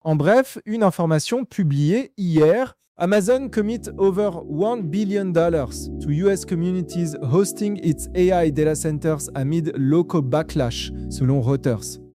En bref, une information publiée hier. Amazon commit over $1 billion to US communities hosting its AI data centers amid local backlash, selon Reuters.